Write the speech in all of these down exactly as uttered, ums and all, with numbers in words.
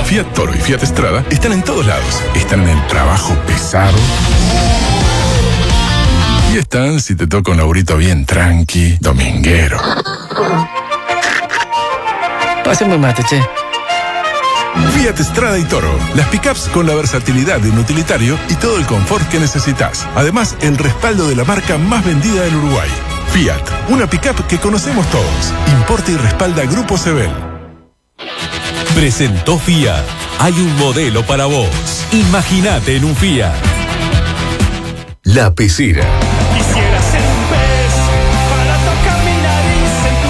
Fiat Toro y Fiat Strada están en todos lados. Están en el trabajo pesado. Y están si te toca un laburito bien tranqui, dominguero. Pásame un mate, che. Fiat Strada y Toro. Las pickups con la versatilidad de un utilitario y todo el confort que necesitas. Además, el respaldo de la marca más vendida del Uruguay. Fiat, una pickup que conocemos todos. Importa y respalda Grupo Sebel. Presentó Fiat. Hay un modelo para vos. Imagínate en un Fiat. La Pecera. Quisiera ser un pez para tocar mi nariz en tu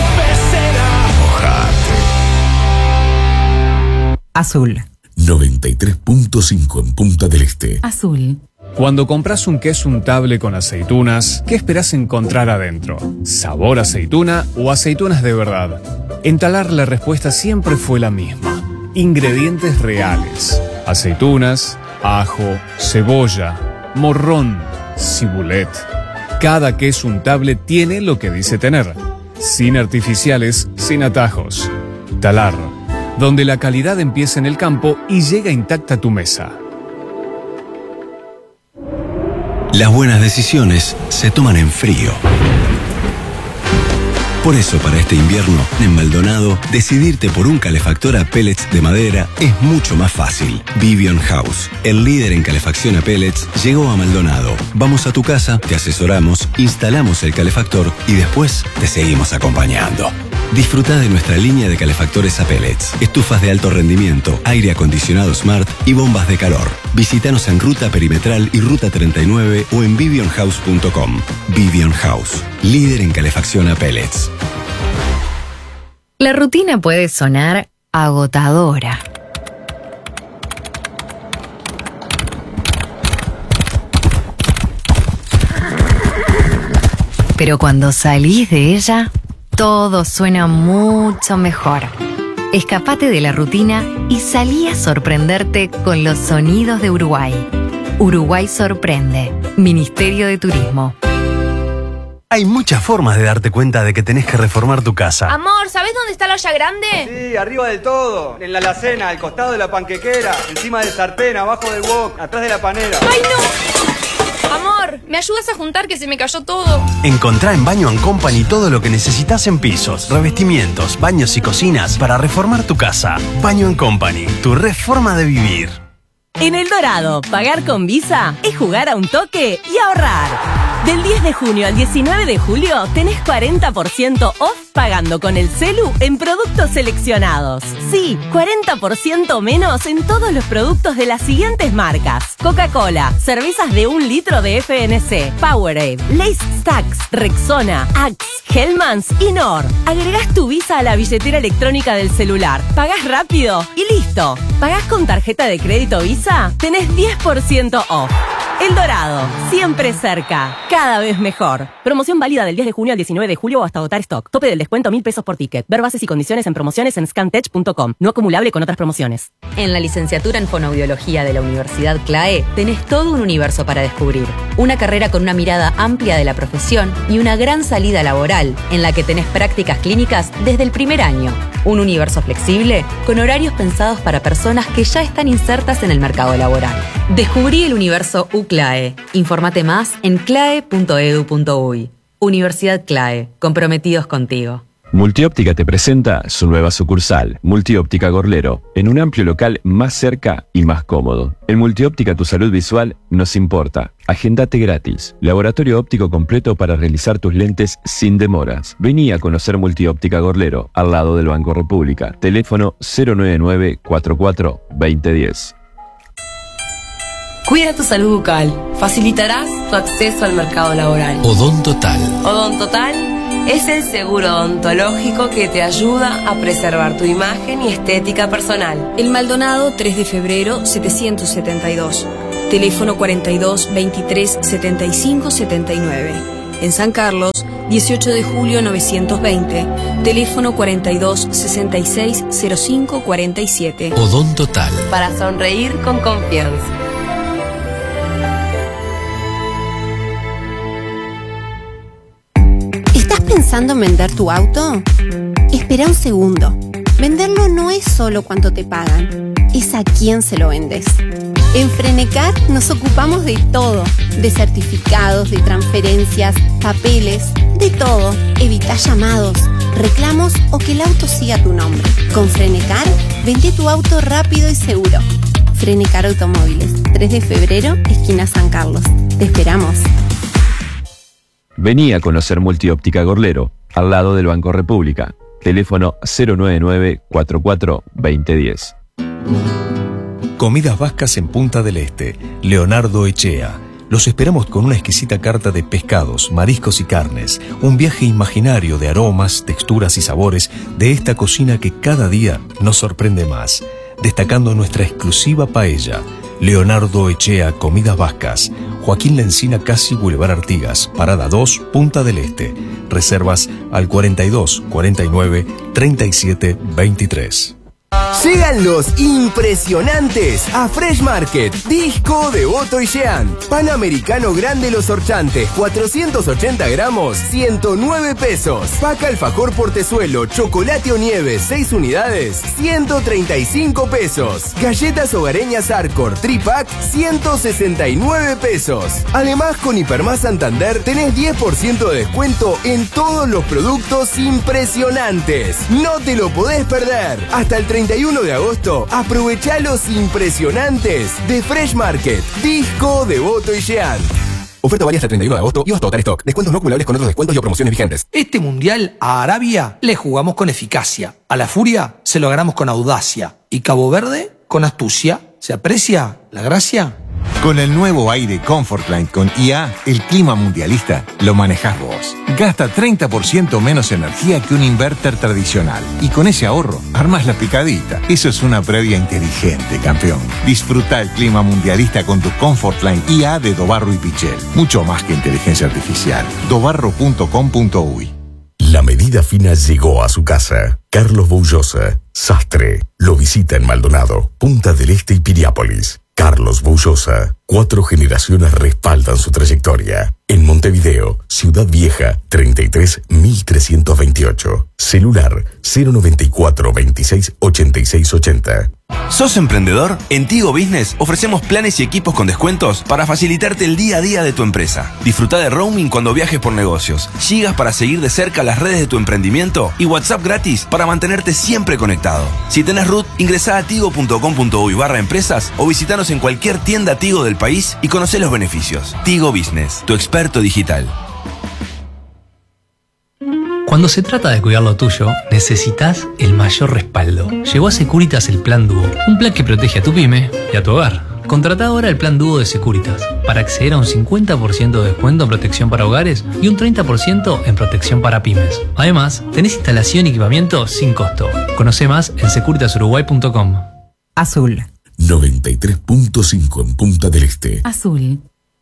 pecera. Mojate. Azul. noventa y tres punto cinco en Punta del Este. Azul. Cuando compras un queso untable con aceitunas, ¿qué esperás encontrar adentro? ¿Sabor aceituna o aceitunas de verdad? En Talar la respuesta siempre fue la misma. Ingredientes reales. Aceitunas, ajo, cebolla, morrón, cibulet. Cada queso untable tiene lo que dice tener. Sin artificiales, sin atajos. Talar, donde la calidad empieza en el campo y llega intacta a tu mesa. Las buenas decisiones se toman en frío. Por eso, para este invierno, en Maldonado, decidirte por un calefactor a pellets de madera es mucho más fácil. Vivion House, el líder en calefacción a pellets, llegó a Maldonado. Vamos a tu casa, te asesoramos, instalamos el calefactor y después te seguimos acompañando. Disfruta de nuestra línea de calefactores a pellets, estufas de alto rendimiento, aire acondicionado Smart y bombas de calor. Visítanos en Ruta Perimetral y Ruta treinta y nueve o en vivion house punto com. Vivion House, líder en calefacción a pellets. La rutina puede sonar agotadora. Pero cuando salís de ella, todo suena mucho mejor. Escapate de la rutina y salí a sorprenderte con los sonidos de Uruguay. Uruguay sorprende. Ministerio de Turismo. Hay muchas formas de darte cuenta de que tenés que reformar tu casa. Amor, ¿sabés dónde está la olla grande? Sí, arriba del todo. En la alacena, al costado de la panquequera, encima del sartén, abajo del wok, atrás de la panera. ¡Ay, no! Amor, ¿me ayudas a juntar que se me cayó todo? Encontrá en Baño and Company todo lo que necesitas en pisos, revestimientos, baños y cocinas para reformar tu casa. Baño and Company, tu reforma de vivir. En El Dorado, pagar con Visa es jugar a un toque y ahorrar. Del diez de junio al diecinueve de julio tenés cuarenta por ciento off pagando con el celu en productos seleccionados. Sí, cuarenta por ciento menos en todos los productos de las siguientes marcas: Coca-Cola, cervezas de un litro de F N C, Powerade, Lace Stacks, Rexona, Axe, Hellmann's y Nor. Agregás tu Visa a la billetera electrónica del celular, pagás rápido y listo. ¿Pagás con tarjeta de crédito Visa? Tenés diez por ciento off. El Dorado, siempre cerca, cada vez mejor. Promoción válida del diez de junio al diecinueve de julio o hasta agotar stock. Tope del descuento mil pesos por ticket. Ver bases y condiciones en promociones en scantech punto com. No acumulable con otras promociones. En la licenciatura en Fonoaudiología de la Universidad CLAE tenés todo un universo para descubrir. Una carrera con una mirada amplia de la profesión y una gran salida laboral en la que tenés prácticas clínicas desde el primer año. Un universo flexible con horarios pensados para personas que ya están insertas en el mercado laboral. Descubrí el universo U CLAE. Infórmate más en clae punto edu punto uy. Universidad CLAE. Comprometidos contigo. Multióptica te presenta su nueva sucursal, Multióptica Gorlero, en un amplio local más cerca y más cómodo. En Multióptica tu salud visual nos importa. Agendate gratis. Laboratorio óptico completo para realizar tus lentes sin demoras. Vení a conocer Multióptica Gorlero, al lado del Banco República. Teléfono cero nueve nueve, cuatro cuatro, dos cero uno cero. Cuida tu salud bucal. Facilitarás tu acceso al mercado laboral. Odontotal. Odontotal es el seguro odontológico que te ayuda a preservar tu imagen y estética personal. El Maldonado, tres de febrero, setecientos setenta y dos. Teléfono cuarenta y dos, veintitrés, setenta y cinco, setenta y nueve. En San Carlos, dieciocho de julio, novecientos veinte. Teléfono cuarenta y dos, sesenta y seis, cero cinco, cuarenta y siete. Odontotal. Para sonreír con confianza. ¿Estás pensando en vender tu auto? Espera un segundo. Venderlo no es solo cuánto te pagan, es a quién se lo vendes. En Frenecar nos ocupamos de todo, de certificados, de transferencias, papeles, de todo. Evita llamados, reclamos o que el auto siga tu nombre. Con Frenecar, vende tu auto rápido y seguro. Frenecar Automóviles, tres de febrero, esquina San Carlos. Te esperamos. Vení a conocer Multióptica Gorlero, al lado del Banco República. Teléfono cero nueve nueve, cuatro cuatro, veinte diez. Comidas Vascas en Punta del Este, Leonardo Echea. Los esperamos con una exquisita carta de pescados, mariscos y carnes. Un viaje imaginario de aromas, texturas y sabores de esta cocina que cada día nos sorprende más. Destacando nuestra exclusiva paella. Leonardo Echea, Comidas Vascas. Joaquín Lencina, casi Boulevard Artigas, Parada dos, Punta del Este. Reservas al cuarenta y dos, cuarenta y nueve, treinta y siete, veintitrés. Llegan los impresionantes a Fresh Market, Disco de Otto y Jean. Pan americano grande Los Orchantes, cuatrocientos ochenta gramos, ciento nueve pesos. Paca alfajor portezuelo, chocolate o nieve, seis unidades, ciento treinta y cinco pesos. Galletas hogareñas Arcor, tripack, ciento sesenta y nueve pesos. Además, con Hipermás Santander tenés diez por ciento de descuento en todos los productos impresionantes. No te lo podés perder. Hasta el treinta y uno de agosto, aprovechá los impresionantes de Fresh Market, Disco de Otto y Jean. Oferta válida hasta el treinta y uno de agosto y hasta agotar stock. Descuentos no acumulables con otros descuentos y o promociones vigentes. Este mundial a Arabia le jugamos con eficacia. A la Furia se lo ganamos con audacia. Y Cabo Verde con astucia. ¿Se aprecia la gracia? Con el nuevo aire Comfortline con I A, el clima mundialista lo manejás vos. Gasta treinta por ciento menos energía que un inverter tradicional. Y con ese ahorro, armas la picadita. Eso es una previa inteligente, campeón. Disfruta el clima mundialista con tu Comfortline I A de Dobarro y Pichel. Mucho más que inteligencia artificial. dobarro punto com punto uy. La medida fina llegó a su casa. Carlos Boullosa, sastre. Lo visita en Maldonado, Punta del Este y Piriápolis. Carlos Boullosa, cuatro generaciones respaldan su trayectoria. En Montevideo, Ciudad Vieja, treinta y tres mil trescientos veintiocho. Celular cero noventa y cuatro, veintiséis, ochenta y seis ochenta. ¿Sos emprendedor? En Tigo Business ofrecemos planes y equipos con descuentos para facilitarte el día a día de tu empresa. Disfruta de roaming cuando viajes por negocios, gigas para seguir de cerca las redes de tu emprendimiento y WhatsApp gratis para mantenerte siempre conectado. Si tenés root, ingresá a tigo punto com punto uy barra empresas o visitanos en cualquier tienda Tigo del país y conocé los beneficios. Tigo Business, tu experto digital. Cuando se trata de cuidar lo tuyo, necesitas el mayor respaldo. Llegó a Securitas el Plan Dúo, un plan que protege a tu pyme y a tu hogar. Contratá ahora el Plan Dúo de Securitas para acceder a un cincuenta por ciento de descuento en protección para hogares y un treinta por ciento en protección para pymes. Además, tenés instalación y equipamiento sin costo. Conoce más en securitas uruguay punto com. Azul. noventa y tres punto cinco en Punta del Este. Azul.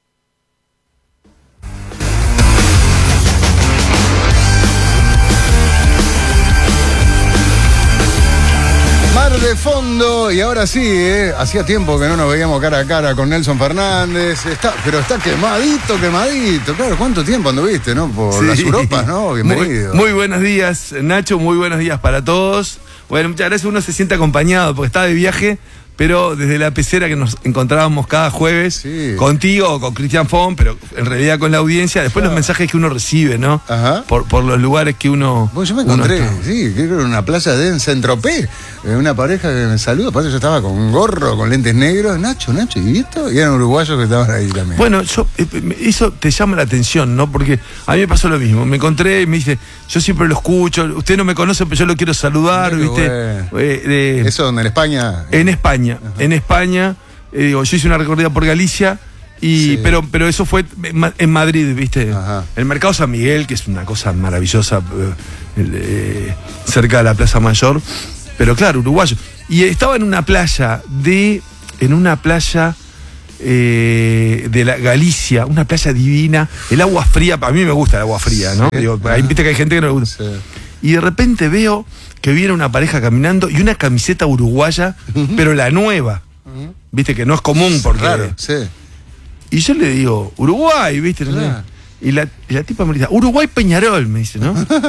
Mar de fondo, y ahora sí, ¿eh? Hacía tiempo que no nos veíamos cara a cara con Nelson Fernández, está, pero está quemadito, quemadito. Claro, ¿cuánto tiempo anduviste, no? Por sí. Las Europas, ¿no? Bienvenido. Muy, muy buenos días, Nacho, muy buenos días para todos. Bueno, muchas gracias, uno se siente acompañado porque está de viaje, pero desde la pecera que nos encontrábamos cada jueves, sí. Contigo o con Cristian Fon, pero en realidad con la audiencia, después claro. Los mensajes que uno recibe, ¿no? Ajá. Por, por los lugares que uno... Bueno, yo me encontré, sí, creo que en una plaza de Saint-Tropez, una pareja que me saluda, por eso yo estaba con un gorro, con lentes negros, Nacho, Nacho, ¿y esto? Y eran uruguayos que estaban ahí también. Bueno, yo eso te llama la atención, ¿no? Porque a mí me pasó lo mismo, me encontré y me dice, yo siempre lo escucho, usted no me conoce, pero yo lo quiero saludar, Mira, ¿viste? Eh, de... ¿Eso donde en España? En España. Ajá. En España, eh, digo, yo hice una recorrida por Galicia, y sí. pero, pero eso fue en Madrid, ¿viste? Ajá. El Mercado San Miguel, que es una cosa maravillosa, eh, eh, cerca de la Plaza Mayor, pero claro, uruguayo. Y estaba en una playa de, en una playa eh, de la Galicia, una playa divina, el agua fría, a mí me gusta el agua fría, ¿no? Sí. Digo, ahí viste que hay gente que no le gusta. Sí. Y de repente veo que viene una pareja caminando y una camiseta uruguaya, uh-huh. pero la nueva. Uh-huh. Viste que no es común porque... Claro, sí. Y yo le digo, Uruguay, ¿viste? Claro. Y, la, y la tipa me dice, Uruguay Peñarol, me dice, ¿no?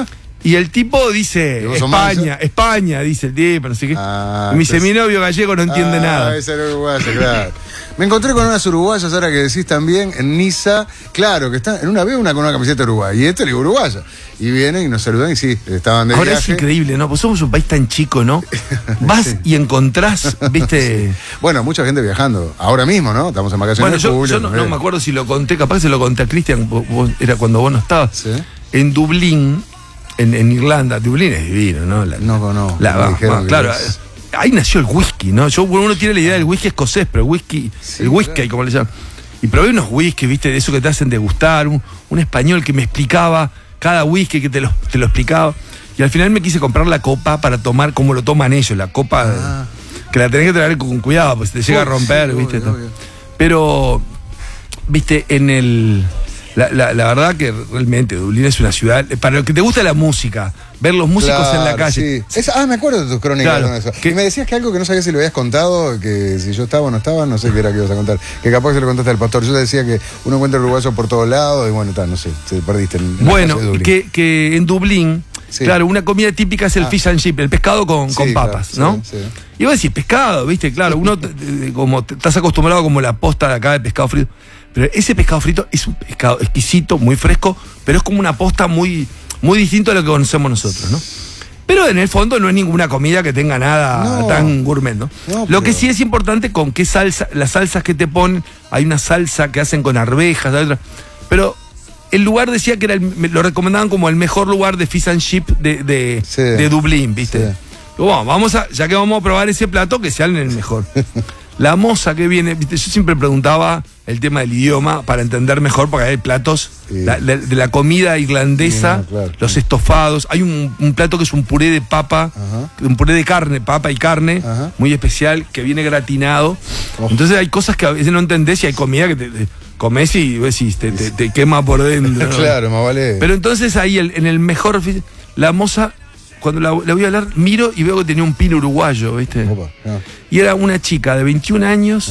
Y el tipo dice, ¿Y vos sos España, manso? España, dice el tipo, no sé qué. Ah, y me dice, entonces- mi novio gallego no entiende Ah, nada. ese era uruguayo, claro. Me encontré con unas uruguayas, ahora que decís también, en Niza, claro, que están, en una vez una con una camiseta uruguaya, y este le digo uruguaya. Y vienen y nos saludan y sí, estaban de Ahora viaje. es increíble, ¿no? Pues somos un país tan chico, ¿no? Vas Sí. y encontrás, viste. Bueno, mucha gente viajando, ahora mismo, ¿no? Estamos en vacaciones. Bueno, yo, julio, yo no, eh. no me acuerdo si lo conté, capaz que se lo conté a Cristian, vos- vos- era cuando vos no estabas. En Dublín, en, en Irlanda, Dublín es divino, ¿no? La, no, no. la- me va- dijeron va, que claro, es- ahí nació el whisky, ¿no? Yo, uno tiene la idea del whisky escocés, pero el whisky, el whisky, como le llaman. Y probé unos whisky, ¿viste? De eso que te hacen degustar, un, un español que me explicaba cada whisky, que te lo, te lo explicaba. Y al final me quise comprar la copa para tomar como lo toman ellos, la copa Ah. que la tenés que traer con cuidado, pues te llega a Uy, romper, sí, ¿viste? obvio, Todo. obvio. Pero, viste, en el. La, la- la verdad que realmente Dublín es una ciudad. Para lo que te gusta la música, ver los músicos Claro, en la calle. sí. Esa- ah, me acuerdo de tus crónicas Claro, con eso. Y me decías que algo que no sabías si lo habías contado, que si yo estaba o no estaba, no sé qué era que ibas a contar. Que capaz que se lo contaste al pastor. Yo te decía que uno encuentra uruguayos por todos lados y bueno, está, no sé, te perdiste en, en la Bueno, calle de Dublín. que, que en Dublín, Sí. claro, una comida típica es el Ah. fish and chip, el pescado con, Sí, con claro, papas, sí, ¿no? sí. Y vos decís pescado, ¿viste? Claro, uno te- te- como te- estás acostumbrado como la posta de acá de pescado frito. Pero ese pescado frito es un pescado exquisito, muy fresco, pero es como una posta muy, muy distinto a lo que conocemos nosotros, ¿no? Pero en el fondo no es ninguna comida que tenga nada No. tan gourmet, ¿no? No, Lo pero- que sí es importante con qué salsa, las salsas que te ponen, hay una salsa que hacen con arvejas, hay otra. Pero el lugar decía que era el- me lo recomendaban como el mejor lugar de fish and chip de, de, Sí. de Dublín, ¿viste? Sí. Digo, bueno, vamos a, ya que vamos a probar ese plato, que sea el mejor. La moza que viene, ¿viste? Yo siempre preguntaba el tema del idioma para entender mejor, porque hay platos la- la- de la comida irlandesa, Sí, no, claro. los estofados. Hay un, un plato que es un puré de papa, un puré de carne, papa y carne, muy especial, que viene gratinado. Entonces hay cosas que a veces no entendés y hay comida que te, te comes y decís, te, te- te quema por dentro. ¿no? Claro, más vale. Pero entonces ahí el- en el mejor, la moza, cuando la, la voy a hablar, miro y veo que tenía un pin uruguayo, ¿viste? Ah. Y era una chica de veintiún años.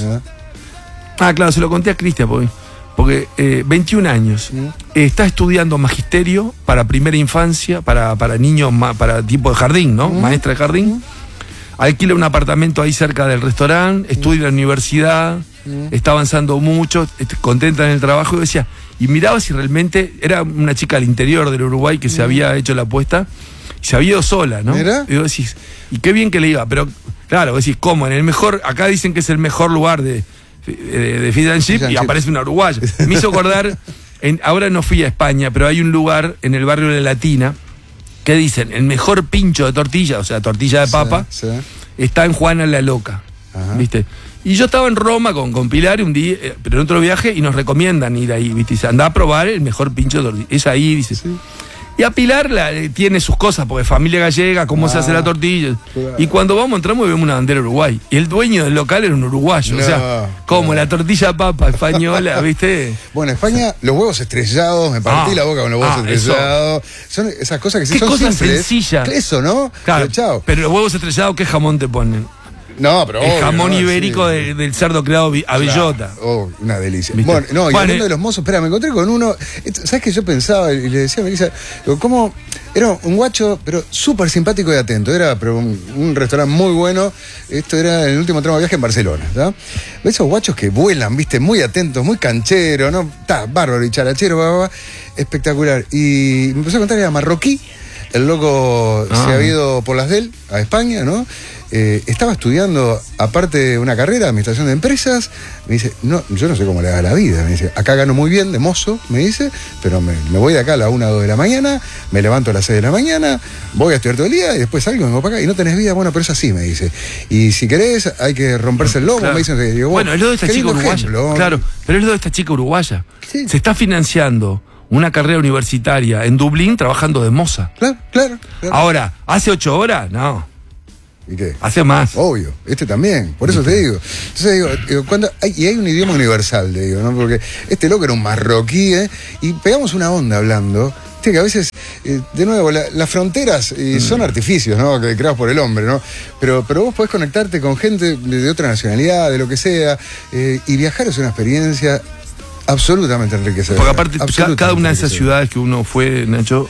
Ah, claro, se lo conté a Cristian, porque, porque eh, veintiún años. Eh, está estudiando magisterio para primera infancia, para, para niños, ma- para tipo de jardín, ¿no? Maestra de jardín. Alquila un apartamento ahí cerca del restaurante, estudia en la universidad, está avanzando mucho, est- contenta en el trabajo. Y decía, y miraba si realmente era una chica al interior del Uruguay que se había hecho la apuesta y se había ido sola, ¿no? Mira. Y vos decís, y qué bien que le iba, pero claro, vos decís, ¿cómo? En el mejor, acá dicen que es el mejor lugar de, de, de fish and chip Fish and y chip. aparece una uruguaya. Me hizo acordar, en, ahora no fui a España, pero hay un lugar en el barrio de la Latina que dicen, el mejor pincho de tortilla, o sea, tortilla de papa, Sí, sí. está en Juana la Loca, ¿viste? Y yo estaba en Roma con, con Pilar un día, eh, pero en otro viaje, y nos recomiendan ir ahí, ¿viste? Dice, anda a probar el mejor pincho de tortilla. Es ahí, dice. Y a Pilar la, eh, tiene sus cosas, porque familia gallega, cómo se hace la tortilla. claro. Y cuando vamos, entramos y vemos una bandera Uruguay. Y el dueño del local era un uruguayo. No, o sea, como la tortilla papa española, ¿viste? Bueno, España, los huevos estrellados, me partí Ah, la boca con los huevos ah, eso. estrellados. Son esas cosas que sí Qué son cosa simples. sencilla. Eso, ¿no? Claro, Pero chao. pero los huevos estrellados, ¿qué jamón te ponen? No, pero El obvio, jamón ¿no? ibérico Sí. de- del cerdo criado vi- a bellota. Claro. Oh, una delicia. ¿Viste? Bueno, no, y Bueno, hablando eh, de los mozos, espera, me encontré con uno. esto- ¿Sabes qué yo pensaba? Y le decía a Melissa, digo, ¿cómo? Era un guacho, pero súper simpático y atento. Era pero un, un restaurante muy bueno. Esto era en el último tramo de viaje en Barcelona. ¿tá? Esos guachos que vuelan, viste, muy atentos, muy cancheros, ¿no? Está bárbaro y charachero, bla, bla, bla, espectacular. Y me empezó a contar que era marroquí. El loco Ah. se había ido por las de él a España, ¿no? Eh, estaba estudiando, aparte de una carrera, administración de empresas. Me dice, no, yo no sé cómo le da la vida. Me dice, acá gano muy bien de mozo, me dice, pero me, me voy de acá a la una o dos de la mañana, me levanto a las seis de la mañana, voy a estudiar todo el día y después salgo, vengo para acá y no tenés vida. Bueno, pero es así, me dice. Y si querés, hay que romperse el lomo. Claro. Me dicen que digo, Bueno, es lo de esta qué chica lindo uruguaya. ejemplo. Claro, pero es lo de esta chica uruguaya. Se está financiando una carrera universitaria en Dublín trabajando de moza. Claro, claro. claro. Ahora, ¿hace ocho horas? No. ¿Y qué? Hace más. Obvio, este también, por eso te digo. Entonces digo, digo, cuando hay, y hay un idioma universal, te digo, ¿no? Porque este loco era un marroquí, ¿eh? Y pegamos una onda hablando. Viste que a veces, eh, de nuevo, la- las fronteras eh, son artificios, ¿no? Que creados por el hombre, ¿no? Pero, pero vos podés conectarte con gente de, de otra nacionalidad, de lo que sea, eh, y viajar es una experiencia absolutamente enriquecedora. Porque aparte, ca- absolutamente cada una de esas enriquecedora. ciudades que uno fue, Nacho,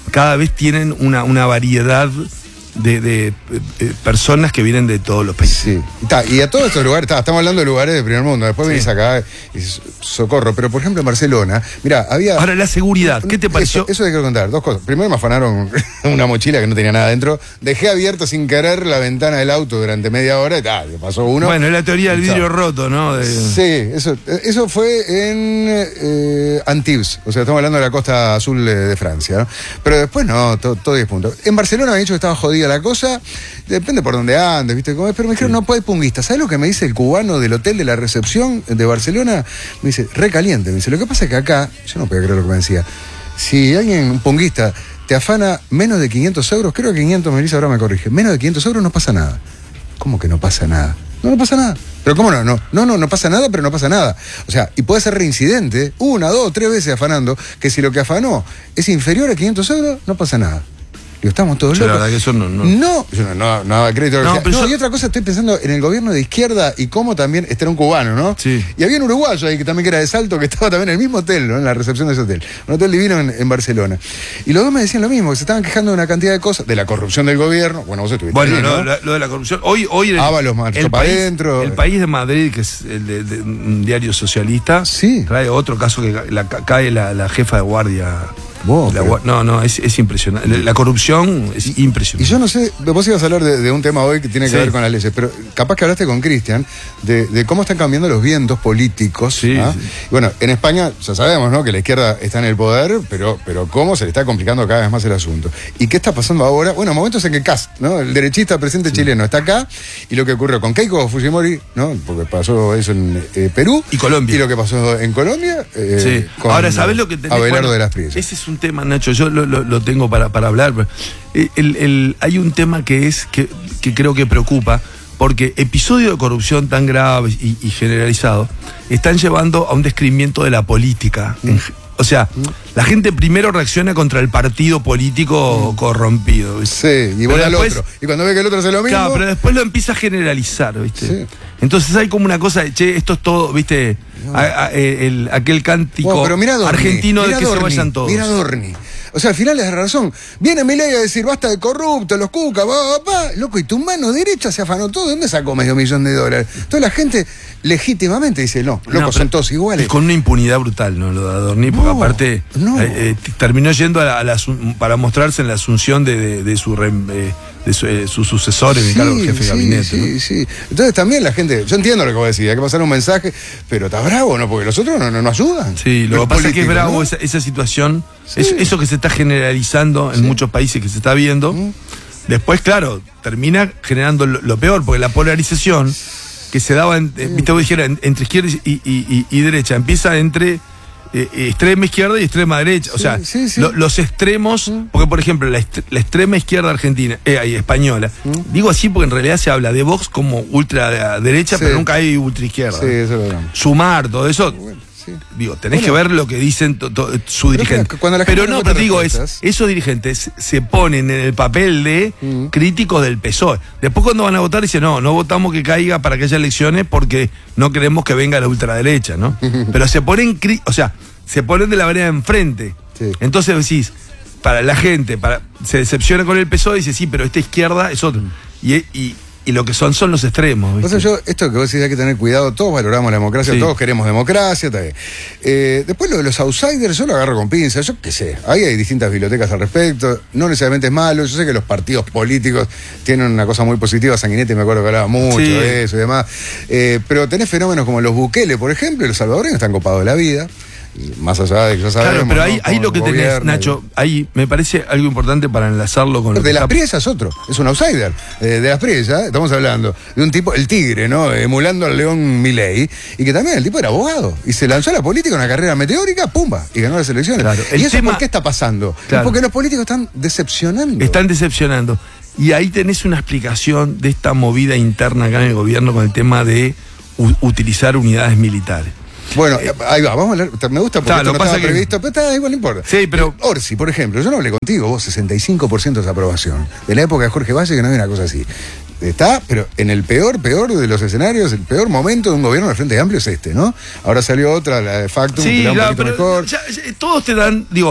cada vez tienen una, una variedad de, de, de personas que vienen de todos los países. Sí. Y, ta, y a todos estos lugares, ta, estamos hablando de lugares de primer mundo, después sí. venís acá y socorro, pero por ejemplo en Barcelona, mira, había... Ahora, la seguridad, ¿qué te pareció? Eso, eso te quiero contar, dos cosas. Primero me afanaron una mochila que no tenía nada dentro, dejé abierta sin querer la ventana del auto durante media hora y tal, pasó uno. Bueno, es la teoría del vidrio roto, ¿no? De... Sí, eso, eso fue en eh, Antibes, o sea, estamos hablando de la costa azul de, de Francia, ¿no? Pero después no, todo, todo diez puntos. En Barcelona me han dicho que estaba jodida la cosa, depende por dónde andes, ¿viste? Pero me dijeron, sí. no puede punguista. ¿Sabes lo que me dice el cubano del hotel de la recepción de Barcelona? Me dice, re caliente. Me dice, lo que pasa es que acá, yo no puedo creer lo que me decía, si alguien, un punguista, te afana menos de quinientos euros, creo que quinientos, Melissa ahora me corrige, menos de quinientos euros no pasa nada. ¿Cómo que no pasa nada? No, no pasa nada. ¿Pero cómo no? No, no, no, no pasa nada, pero no pasa nada. O sea, y puede ser reincidente, una, dos, tres veces afanando, que si lo que afanó es inferior a quinientos euros, no pasa nada. Digo, estamos todos yo locos. La verdad que eso no. No, no, yo no, no, no crédito. No, no yo... y otra cosa, estoy pensando en el gobierno de izquierda y cómo también, este era un cubano, ¿no? Sí. Y había un uruguayo ahí que también que era de Salto, que estaba también en el mismo hotel, ¿no? En la recepción de ese hotel. Un hotel divino en, en Barcelona. Y los dos me decían lo mismo, que se estaban quejando de una cantidad de cosas, de la corrupción del gobierno. Bueno, vos estuviste Bueno, ahí, ¿no? lo, lo de la corrupción. Hoy, hoy el, Ábalos marchó el, para país, adentro. el país de Madrid, que es el de, de, un diario socialista, sí. trae otro caso que la, cae la, la jefa de guardia. Wow, la, pero... No, no, es, es impresionante. La, la corrupción es impresionante. Y yo no sé, vos ibas a hablar de, de un tema hoy que tiene que sí. ver con las leyes, pero capaz que hablaste con Cristian de, de cómo están cambiando los vientos políticos. Sí, ¿ah? sí. Y bueno, en España ya sabemos, ¿no? Que la izquierda está en el poder, pero, pero cómo se le está complicando cada vez más el asunto. ¿Y qué está pasando ahora? Bueno, momentos en que Kast, ¿no? El derechista presidente sí. chileno está acá, y lo que ocurrió con Keiko Fujimori, ¿no? Porque pasó eso en eh, Perú. Y Colombia. Y lo que pasó en Colombia. Eh, sí. con ahora, ¿sabés lo que tenés? Abelardo bueno, de las Priesas. Ese es un tema, Nacho, yo Lo, lo, lo tengo para, para hablar. El, el, el, hay un tema que es que, que creo que preocupa, porque episodios de corrupción tan graves y, y generalizados están llevando a un descreimiento de la política. Mm. O sea, mm. la gente primero reacciona contra el partido político mm. corrompido, ¿viste? Sí, y vuelve al otro. Y cuando ve que el otro hace lo mismo. Claro, pero después lo empieza a generalizar, ¿viste? Sí. Entonces hay como una cosa de, che, esto es todo, ¿viste? No. A, a, el, aquel cántico wow, pero mirá Dorni, argentino mirá de que Dorni, se vayan todos. Mira Dorni. O sea, al final es razón. Viene Milei a decir, basta de corruptos, los cucas, va, va, va. Loco, y tu mano derecha se afanó todo. ¿De dónde sacó medio millón de dólares? Toda la gente legítimamente dice, no, locos no, son todos iguales. Y con una impunidad brutal, ¿no? Lo de Adorni, porque no, aparte no. eh, eh, terminó yendo a la, a la, para mostrarse en la asunción de, de, de su... Eh, de su, eh, sus sucesores, sí, mi jefe sí, de gabinete. Sí, ¿no? sí. Entonces también la gente, yo entiendo lo que vos decís, hay que pasar un mensaje, pero está bravo, ¿no? Porque los otros no, no, no ayudan. Sí, lo que pasa es que es bravo, ¿no? esa, esa situación, sí. eso, eso que se está generalizando en sí. muchos países que se está viendo, mm. después, claro, termina generando lo, lo peor, porque la polarización que se daba, en, sí. viste, vos dijeras, entre izquierda y, y, y, y derecha, empieza entre... Eh, extrema izquierda y extrema derecha, o sea, sí, sí, sí. Lo, los extremos, mm. porque por ejemplo la, est la extrema izquierda argentina eh, y española, mm. digo así porque en realidad se habla de Vox como ultraderecha, sí. pero nunca hay ultraizquierda. Sí, eso lo Sumar, todo eso. Bueno, sí. Digo, tenés bueno. que ver lo que dicen to, to, su dirigente. Pero, pero no, pero digo, es, esos dirigentes se ponen en el papel de mm. críticos del P S O E. Después cuando van a votar dicen, no, no votamos que caiga para que haya elecciones porque no queremos que venga la ultraderecha, ¿no? Pero se ponen, o sea, se ponen de la vereda enfrente. Sí. Entonces decís, para la gente, para se decepciona con el P S O E y dice, sí, pero esta izquierda es otro. Mm. Y, y Y lo que son son los extremos. ¿viste? O sea, yo, esto que vos decís hay que tener cuidado, todos valoramos la democracia, sí. todos queremos democracia, está bien. Eh, después lo de los outsiders, yo lo agarro con pinzas, yo qué sé, ahí hay distintas bibliotecas al respecto, no necesariamente es malo, yo sé que los partidos políticos tienen una cosa muy positiva, Sanguinetti me acuerdo que hablaba mucho sí. de eso y demás, eh, pero tenés fenómenos como los Bukele, por ejemplo, y los salvadoreños están copados de la vida. Más allá de que ya sabemos. Claro, pero ahí, ¿no? ahí lo que tenés, gobierno, Nacho, ahí me parece algo importante para enlazarlo con... De lo que las está... Priesas es otro, es un outsider. Eh, de las Priesas, estamos hablando de un tipo, el tigre, ¿no? Emulando al león Milei, y que también el tipo era abogado, y se lanzó a la política, una carrera meteórica, pumba, y ganó las elecciones. Claro, ¿Y eso tema... por qué está pasando? Claro. Es porque los políticos están decepcionando. Están decepcionando. Y ahí tenés una explicación de esta movida interna acá en el gobierno con el tema de utilizar unidades militares. Bueno, eh, ahí va, vamos a hablar, me gusta porque está, esto no pasa estaba que... previsto, pero está, igual no importa. Sí, pero... Orsi, por ejemplo, yo no hablé contigo, vos sesenta y cinco por ciento de desaprobación. De la época de Jorge Valle que no había una cosa así. Está, pero en el peor, peor de los escenarios, el peor momento de un gobierno del Frente Amplio es este, ¿no? Ahora salió otra, la de Factum, sí, que da un la, poquito pero mejor. Ya, ya, todos te dan, digo,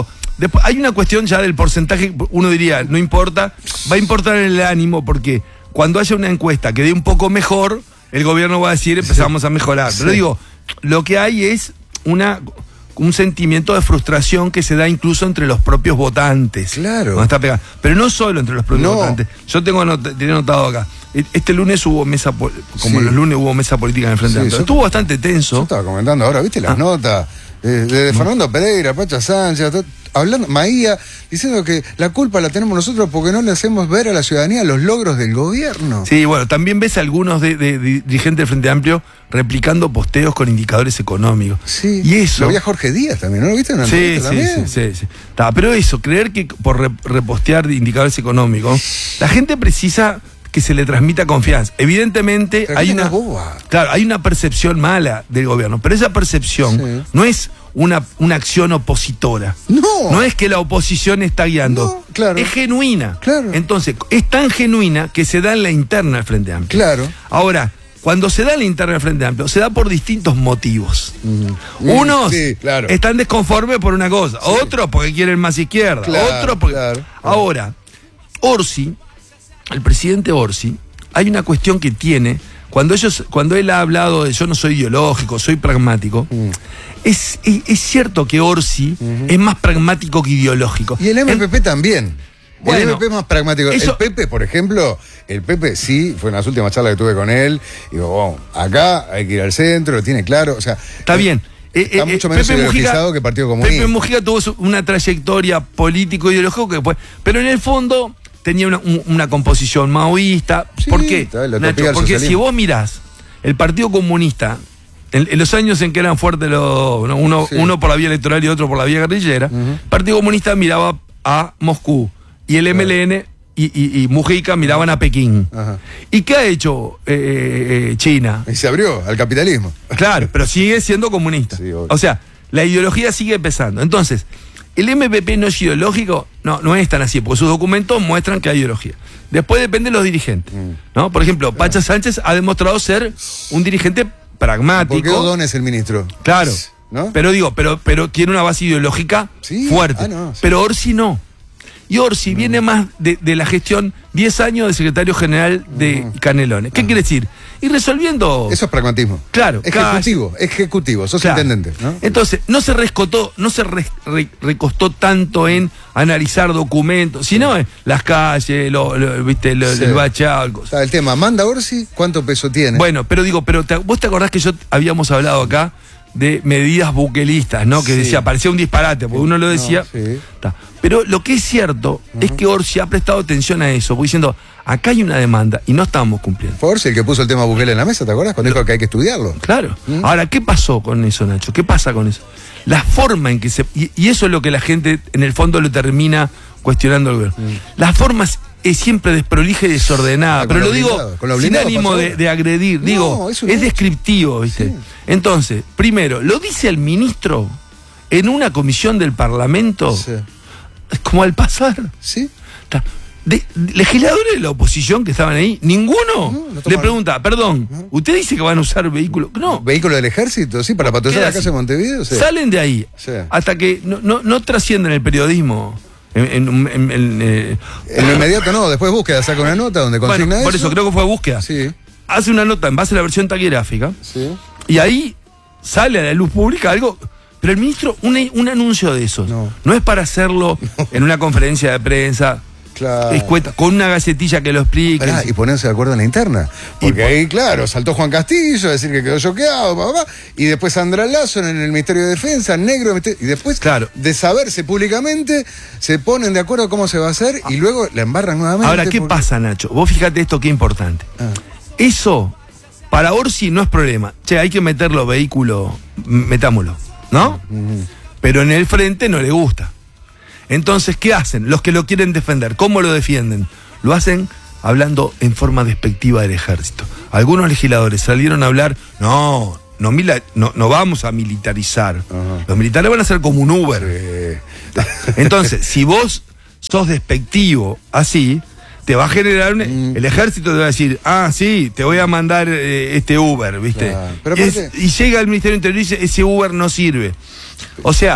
Después, hay una cuestión ya del porcentaje, uno diría, no importa, va a importar en el ánimo, porque cuando haya una encuesta que dé un poco mejor, el gobierno va a decir, empezamos a mejorar. Pero Sí. digo, lo que hay es una... un sentimiento de frustración que se da incluso entre los propios votantes. Claro. Cuando está pegado. Pero no solo entre los propios No. votantes. Yo tengo anot- tenía anotado acá. Este lunes hubo mesa, po- como Sí. los lunes hubo mesa política en el Frente Sí, Amplio. yo- Estuvo bastante tenso. Yo estaba comentando ahora, ¿viste las Ah. notas? Eh, de Fernando Pereira, Pacha Sánchez, to- hablando, Maía, diciendo que la culpa la tenemos nosotros porque no le hacemos ver a la ciudadanía los logros del gobierno. Sí, bueno, también ves a algunos de, de- de dirigentes del Frente Amplio replicando posteos con indicadores económicos. Sí. Y eso. Lo había Jorge Díaz también, ¿no lo viste en una Sí, entrevista sí, también? sí, sí, sí. Ta, pero eso, creer que por re- repostear indicadores económicos, la gente precisa que se le transmita confianza. Evidentemente La hay gente una, no es boba. claro, hay una percepción mala del gobierno, pero esa percepción Sí. no es una, una acción opositora. No. No es que la oposición está guiando. No, claro. Es genuina. Claro. Entonces, es tan genuina que se da en la interna del Frente Amplio. Claro. Ahora, cuando se da en la interna del Frente Amplio, se da por distintos motivos. Mm, Unos sí, claro. están desconformes por una cosa, otros porque quieren más izquierda, Claro, otros porque... claro, claro. Ahora, Orsi, el presidente Orsi, hay una cuestión que tiene, cuando ellos, cuando él ha hablado de yo no soy ideológico, soy pragmático, Mm. es, es, es cierto que Orsi es más pragmático que ideológico. Y el M P P también. Bueno, el M P P es más pragmático. eso- El Pepe, por ejemplo, el Pepe sí, fue en las últimas charlas que tuve con él. Digo, bueno, acá hay que ir al centro, lo tiene claro. O sea, Está bien. Eh, Está eh, mucho eh, menos Pepe Mujica- ideologizado que el Partido Comunista. Pepe Mujica tuvo su- una trayectoria político-ideológica, que después- pero en el fondo tenía una, un- una composición maoísta. Sí, ¿Por qué? está, la Nacho? utopía del Porque si socialismo. vos mirás el Partido Comunista, en, en los años en que eran fuertes los, ¿no? uno, Sí. uno por la vía electoral y otro por la vía guerrillera, el Partido Comunista miraba a Moscú y el M L N y, y- y Mujica miraban a Pekín. Ajá. ¿Y qué ha hecho eh, eh, China? Y se abrió al capitalismo. Claro, pero sigue siendo comunista. Sí, obvio. O sea, la ideología sigue pesando. Entonces, ¿el M P P no es ideológico? No, no es tan así, porque sus documentos muestran que hay ideología. Después depende de los dirigentes. Mm. ¿No? Por ejemplo, Pacha Sánchez ha demostrado ser un dirigente ¿Por qué pragmático. O'Donnell es el ministro? Claro. ¿No? Pero digo, pero, pero tiene una base ideológica Sí, fuerte. ah, no, sí. Pero Orsi no. Y Orsi viene más de, de la gestión diez años de secretario general de Canelones. ¿Qué quiere decir? Y resolviendo. Eso es pragmatismo. Claro, Ejecutivo, ejecutivo, sos Claro. intendente, ¿no? Entonces, no se rescotó, no se re- re- recostó tanto en analizar documentos, sino en las calles, lo, lo- viste, lo- Sí. el bachao, el cosa. Está el tema, manda Orsi, ¿cuánto peso tiene? Bueno, pero digo, pero te- vos te acordás que yo habíamos hablado acá de medidas buquelistas, ¿no? Que Sí. decía, parecía un disparate, porque uno lo decía. No, sí. Ta. Pero lo que es cierto es que Orsi ha prestado atención a eso, porque diciendo, acá hay una demanda y no estamos cumpliendo. Fue Orsi el que puso el tema Bukele en la mesa, ¿te acuerdas? Cuando dijo que hay que estudiarlo. Claro. Ahora, ¿qué pasó con eso, Nacho? ¿Qué pasa con eso? La forma en que se... Y, y eso es lo que la gente, en el fondo, lo termina cuestionando al gobierno. La forma es, es siempre desprolija y desordenada. Ah, con pero lo lo digo blindado, con lo sin blindado ánimo pasó. de, de agredir. No, digo, es un es hecho. descriptivo, ¿viste? Sí. Entonces, primero, lo dice el ministro en una comisión del Parlamento, Sí. como al pasar. ¿Sí? Ta. De, de legisladores de la oposición que estaban ahí, ninguno no le toman- pregunta, perdón, ¿usted dice que van a usar vehículos? No, ¿Vehículo del ejército? Sí, para patrullar Queda la casa así. de Montevideo. Sí. Salen de ahí Sí. hasta que no, no, no trascienden el periodismo. En, en- en- en, eh, En lo inmediato no, después búsqueda, saca una nota donde consigna bueno, por eso. eso creo que fue búsqueda. Sí, Hace una nota en base a la versión taquigráfica sí. y ahí sale a la luz pública algo. Pero el ministro, un, un anuncio de esos, No. no, es para hacerlo en una conferencia de prensa, Claro. escueta, con una gacetilla que lo explique. Pará, y ponerse de acuerdo en la interna. Porque ahí, claro, saltó Juan Castillo a decir que quedó choqueado, papá, y después Sandra Lazo en el Ministerio de Defensa, negro, y después, Claro. de saberse públicamente, se ponen de acuerdo cómo se va a hacer y luego la embarran nuevamente. Ahora, ¿qué porque- pasa, Nacho? Vos fíjate esto, qué importante. Ah. Eso, para Orsi no es problema. Che, hay que meterlo vehículo, m- metámoslo, ¿no? Pero en el frente no le gusta. Entonces, ¿qué hacen? Los que lo quieren defender, ¿cómo lo defienden? Lo hacen hablando en forma despectiva del ejército. Algunos legisladores salieron a hablar, no, no, mila- no, no vamos a militarizar. Los militares van a ser como un Uber. Entonces, si vos sos despectivo así, te va a generar un- el ejército te va a decir, ah, sí, te voy a mandar eh, este Uber, ¿viste? Claro. Pero y, es- aparte- y llega el Ministerio del Interior y dice, ese Uber no sirve. O sea,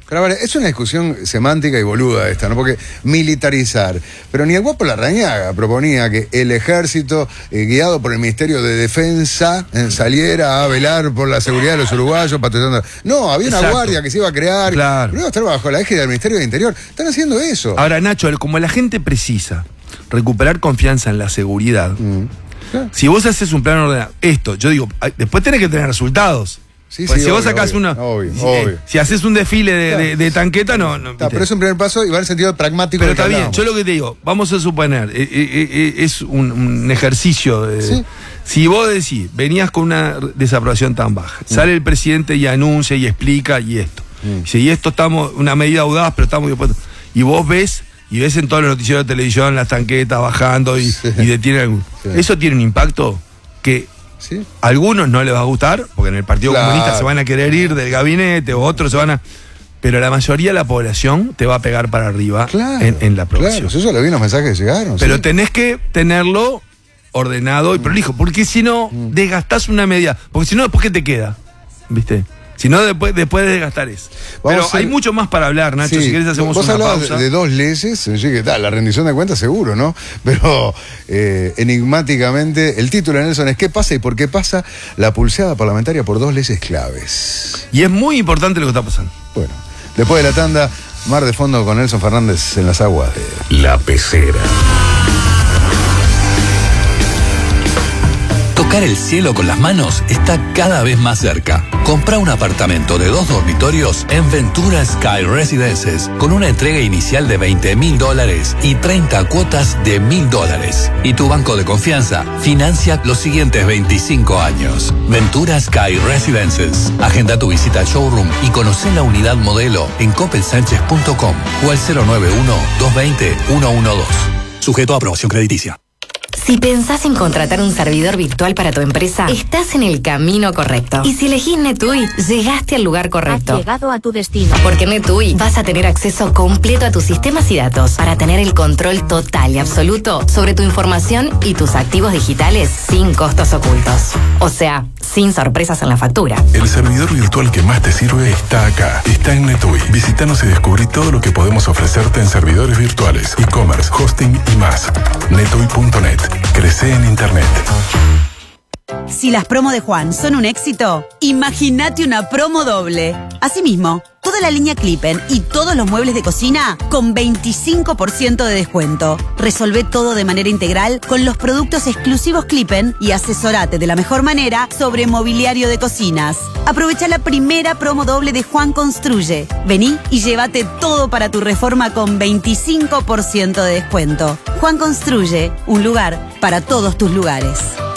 Pero a ver, es una discusión semántica y boluda esta, ¿no? Porque militarizar. Pero ni el guapo Larrañaga proponía que el ejército, eh, guiado por el Ministerio de Defensa, eh, saliera a velar por la seguridad de los uruguayos patrullando. No, había una Exacto. guardia que se iba a crear. Claro. No iba a estar bajo la égida del Ministerio de Interior. Están haciendo eso. Ahora, Nacho, como la gente precisa recuperar confianza en la seguridad, mm. si vos haces un plan ordenado, esto, yo digo, después tenés que tener resultados. Sí, pues sí, si obvio, vos sacás obvio, una. Obvio, si, obvio. Eh, si haces un desfile de, Claro. de, de tanqueta, no. no Está, pero es un primer paso y va en el sentido pragmático. Pero del que está bien, hablamos. yo lo que te digo, vamos a suponer, eh, eh, eh, es un, un ejercicio. De, ¿Sí? Si vos decís, venías con una desaprobación tan baja, mm. sale el presidente y anuncia y explica y esto. Mm. Dice, y esto estamos, una medida audaz, pero estamos dispuestos. Y vos ves, y ves en todos los noticieros de televisión las tanquetas bajando y, sí. y detienen algún. Sí. Eso tiene un impacto que. ¿Sí? A algunos no les va a gustar, porque en el Partido claro. Comunista se van a querer ir del gabinete, o otros se van a. Pero la mayoría de la población te va a pegar para arriba claro, en, en la aprobación. Claro, eso le vi los mensajes que llegaron. Pero ¿sí? tenés que tenerlo ordenado y prolijo, porque si no, mm. desgastás una medida. Porque si no, después, ¿qué te queda? ¿Viste? Si no, después, después de desgastar eso. Pero hay mucho más para hablar, Nacho. Sí. Si querés, hacemos Vos una de, pausa. de dos leyes, sí, que tal, la rendición de cuentas seguro, ¿no? Pero eh, enigmáticamente, el título de Nelson es ¿qué pasa y por qué pasa la pulseada parlamentaria por dos leyes claves? Y es muy importante lo que está pasando. Bueno, después de la tanda, Mar de Fondo con Nelson Fernández en las aguas de La Pecera. Tocar el cielo con las manos está cada vez más cerca. Compra un apartamento de dos dormitorios en Ventura Sky Residences con una entrega inicial de veinte mil dólares y treinta cuotas de mil dólares. Y tu banco de confianza financia los siguientes veinticinco años. Ventura Sky Residences. Agenda tu visita al showroom y conoce la unidad modelo en coppel sánchez punto com o al cero nueve uno, dos dos cero, uno uno dos. Sujeto a aprobación crediticia. Si pensás en contratar un servidor virtual para tu empresa, estás en el camino correcto. Y si elegís NetUI, llegaste al lugar correcto. Has llegado a tu destino. Porque en NetUI vas a tener acceso completo a tus sistemas y datos para tener el control total y absoluto sobre tu información y tus activos digitales sin costos ocultos. O sea, sin sorpresas en la factura. El servidor virtual que más te sirve está acá. Está en NetUI. Visítanos y descubrí todo lo que podemos ofrecerte en servidores virtuales, e-commerce, hosting y más. netui punto net. Crece en Internet. Si las promos de Juan son un éxito, imagínate una promo doble. Asimismo, toda la línea Clippen y todos los muebles de cocina con veinticinco por ciento de descuento. Resolvé todo de manera integral con los productos exclusivos Clippen y asesorate de la mejor manera sobre mobiliario de cocinas. Aprovecha la primera promo doble de Juan Construye. Vení y llévate todo para tu reforma con veinticinco por ciento de descuento. Juan Construye, un lugar para todos tus lugares.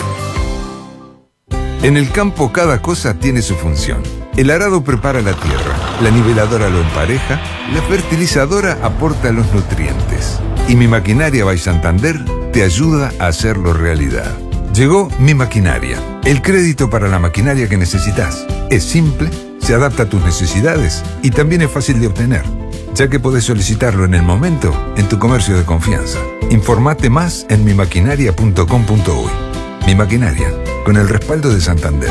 En el campo cada cosa tiene su función. El arado prepara la tierra, la niveladora lo empareja, la fertilizadora aporta los nutrientes. Y Mi Maquinaria by Santander te ayuda a hacerlo realidad. Llegó Mi Maquinaria, el crédito para la maquinaria que necesitas. Es simple, se adapta a tus necesidades y también es fácil de obtener, ya que podés solicitarlo en el momento en tu comercio de confianza. Informate más en mi maquinaria punto com punto uy. Mi Maquinaria, con el respaldo de Santander.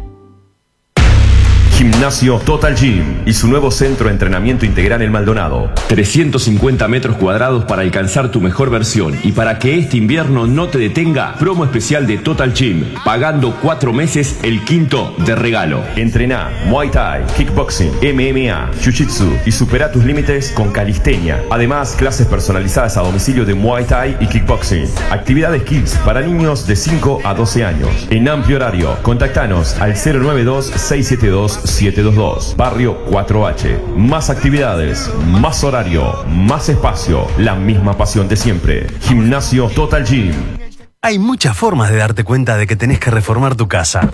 Gimnasio Total Gym y su nuevo centro de entrenamiento integral en Maldonado. trescientos cincuenta metros cuadrados para alcanzar tu mejor versión. Y para que este invierno no te detenga, promo especial de Total Gym. Pagando cuatro meses, el quinto de regalo. Entrená Muay Thai, Kickboxing, M M A, Jiu-Jitsu y supera tus límites con calistenia. Además, clases personalizadas a domicilio de Muay Thai y Kickboxing. Actividades Kids para niños de cinco a doce años. En amplio horario. Contactanos al cero nueve dos, seis siete dos, siete dos dos. Barrio cuatro H. Más actividades, más horario, más espacio. La misma pasión de siempre. Gimnasio Total Gym. Hay muchas formas de darte cuenta de que tenés que reformar tu casa.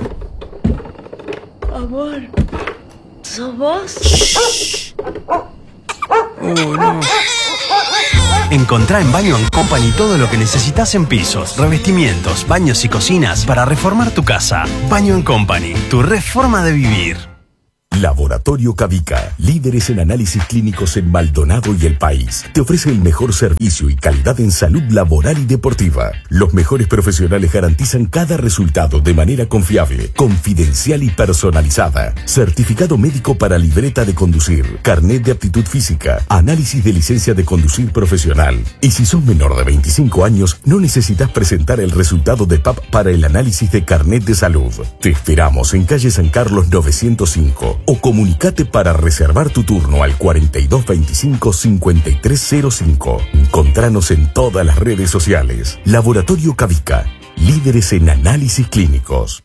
Amor, ¿sos vos? Oh, no. Encontrá en Baño and Company todo lo que necesitas en pisos, revestimientos, baños y cocinas para reformar tu casa. Baño and Company, tu reforma de vivir. Laboratorio Cavica, líderes en análisis clínicos en Maldonado y el país. Te ofrece el mejor servicio y calidad en salud laboral y deportiva. Los mejores profesionales garantizan cada resultado de manera confiable, confidencial y personalizada. Certificado médico para libreta de conducir, carnet de aptitud física, análisis de licencia de conducir profesional. Y si sos menor de veinticinco años, no necesitas presentar el resultado de P A P para el análisis de carnet de salud. Te esperamos en calle San Carlos novecientos cinco o comunicate para reservar tu turno al cuarenta y dos veinticinco cincuenta y tres cero cinco. Encontranos en todas las redes sociales. Laboratorio Cavica, líderes en análisis clínicos.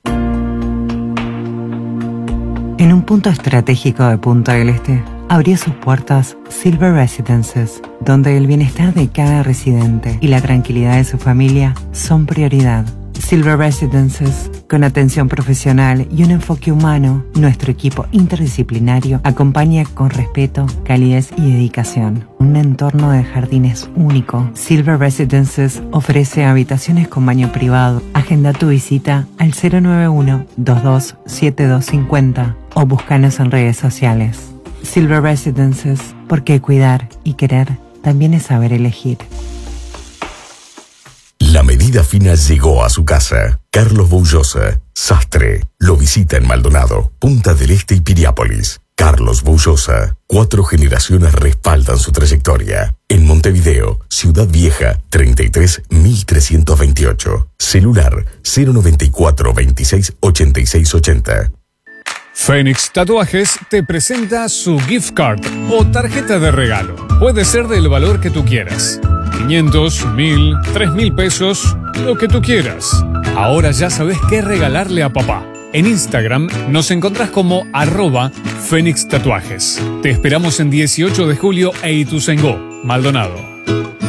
En un punto estratégico de Punta del Este, abrió sus puertas Silver Residences, donde el bienestar de cada residente y la tranquilidad de su familia son prioridad. Silver Residences, con atención profesional y un enfoque humano, nuestro equipo interdisciplinario acompaña con respeto, calidez y dedicación. Un entorno de jardines único. Silver Residences ofrece habitaciones con baño privado. Agenda tu visita al cero nueve uno, dos dos siete dos cinco cero o búscanos en redes sociales. Silver Residences, porque cuidar y querer también es saber elegir. La medida fina llegó a su casa. Carlos Boullosa, sastre, lo visita en Maldonado, Punta del Este y Piriápolis. Carlos Boullosa, cuatro generaciones respaldan su trayectoria. En Montevideo, Ciudad Vieja, treinta y tres mil trescientos veintiocho. Celular cero noventa y cuatro veintiséis ochenta y seis ochenta. Fénix Tatuajes te presenta su gift card o tarjeta de regalo. Puede ser del valor que tú quieras. quinientos, mil, tres mil pesos, lo que tú quieras. Ahora ya sabes qué regalarle a papá. En Instagram nos encontrás como arroba Fénix Tatuajes. Te esperamos en dieciocho de julio e Ituzaingó, Maldonado.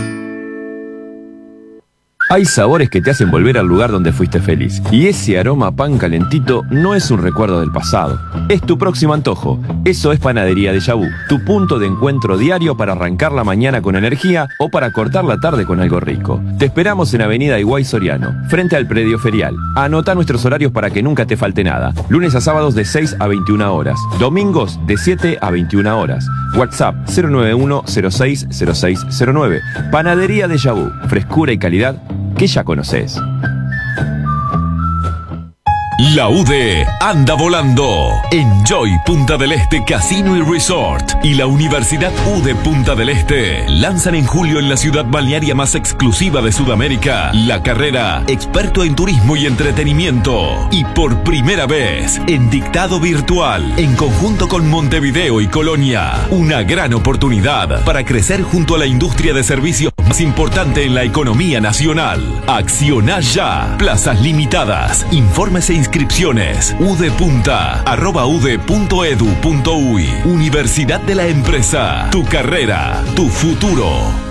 Hay sabores que te hacen volver al lugar donde fuiste feliz. Y ese aroma a pan calentito no es un recuerdo del pasado. Es tu próximo antojo. Eso es Panadería Déjà Vu, tu punto de encuentro diario para arrancar la mañana con energía o para cortar la tarde con algo rico. Te esperamos en Avenida Higuay Soriano, frente al predio ferial. Anota nuestros horarios para que nunca te falte nada. Lunes a sábados de seis a veintiuna horas. Domingos de siete a veintiuna horas. WhatsApp cero nueve uno cero seis cero seis cero nueve. Panadería Déjà Vu, frescura y calidad que ya conoces. La U D anda volando. Enjoy Punta del Este Casino y Resort y la Universidad U D Punta del Este lanzan en julio en la ciudad balnearia más exclusiva de Sudamérica la carrera Experto en Turismo y Entretenimiento. Y por primera vez en dictado virtual en conjunto con Montevideo y Colonia. Una gran oportunidad para crecer junto a la industria de servicios más importante en la economía nacional. Acciona ya. Plazas limitadas. Informes e inscripciones. udepunta arroba ude punto edu punto uy. Universidad de la Empresa. Tu carrera, tu futuro.